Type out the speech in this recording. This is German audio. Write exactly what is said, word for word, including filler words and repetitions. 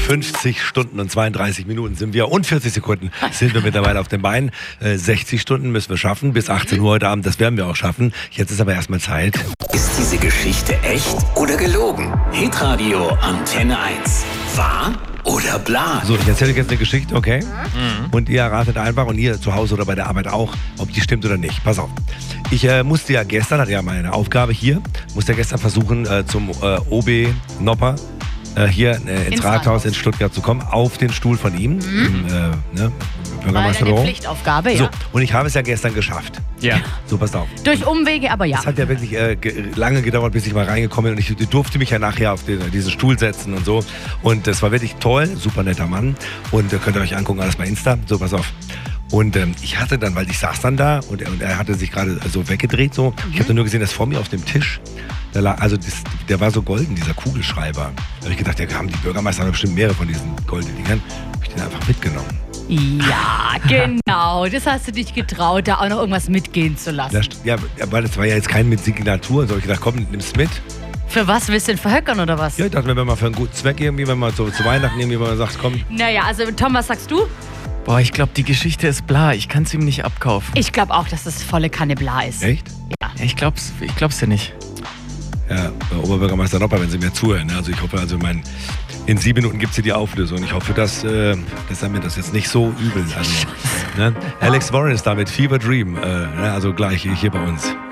fünfzig Stunden und zweiunddreißig Minuten sind wir und vierzig Sekunden sind wir mittlerweile auf den Beinen. Äh, sechzig Stunden müssen wir schaffen, bis achtzehn Uhr heute Abend, das werden wir auch schaffen. Jetzt ist aber erstmal Zeit. Ist diese Geschichte echt oder gelogen? Hitradio Antenne eins. Wahr oder bla? So, ich erzähle euch jetzt eine Geschichte, okay? Mhm. Und ihr ratet einfach, und ihr zu Hause oder bei der Arbeit auch, ob die stimmt oder nicht. Pass auf. Ich äh, musste ja gestern, hatte ja meine Aufgabe hier, musste ja gestern versuchen, äh, zum äh, O B Nopper äh, hier äh, ins, ins Rathaus, Rathaus in Stuttgart zu kommen, auf den Stuhl von ihm, mhm. im, äh, ne, Bürgermeisterbüro. Eine Pflichtaufgabe, ja. So, und ich habe es ja gestern geschafft. Ja. So, passt auf. Durch Umwege, aber ja. Es hat ja wirklich äh, ge- lange gedauert, bis ich mal reingekommen bin. Und ich durfte mich ja nachher auf den, diesen Stuhl setzen und so. Und das war wirklich toll, super netter Mann. Und äh, könnt ihr euch angucken, alles bei Insta. So, pass auf. Und ähm, ich hatte dann, weil ich saß dann da und er, und er hatte sich gerade so weggedreht so. Mhm. Ich habe dann nur gesehen, dass vor mir auf dem Tisch, der, lag, also das, der war so golden, dieser Kugelschreiber. Da habe ich gedacht, der haben die Bürgermeister haben bestimmt mehrere von diesen goldenen Dingern. Habe ich den einfach mitgenommen. Ja, genau. Das hast du dich getraut, da auch noch irgendwas mitgehen zu lassen. Das, ja, aber das war ja jetzt kein mit Signatur. So habe ich gedacht, komm, nimm's mit. Für was? Willst du den verhöckern oder was? Ja, ich dachte mir, wenn man für einen guten Zweck irgendwie, wenn man so zu Weihnachten irgendwie mal sagt, komm. Naja, also Tom, was sagst du? Boah, ich glaube, die Geschichte ist bla. Ich kann es ihm nicht abkaufen. Ich glaube auch, dass das volle Kanne bla ist. Echt? Ja. Ich glaub's, ich glaub's dir nicht. Ja, Oberbürgermeister Nopper, wenn Sie mir zuhören. Also ich hoffe, also mein, in sieben Minuten gibt es hier die Auflösung. Ich hoffe, dass, äh, dass er mir das jetzt nicht so übel. Also, ne? Alex Warren ist da mit Fever Dream. Äh, also gleich hier bei uns.